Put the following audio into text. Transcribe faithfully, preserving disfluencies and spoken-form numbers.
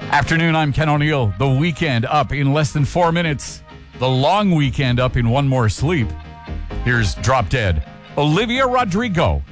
Afternoon, I'm Ken O'Neill. The weekend up in less than four minutes. The long weekend up in one more sleep. Here's Drop Dead. Olivia Rodrigo